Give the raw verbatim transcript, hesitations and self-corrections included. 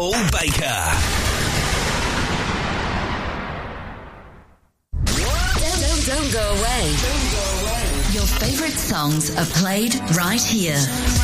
Paul Baker. Don't, don't, don't go away. Don't go away. Your favorite songs are played right here.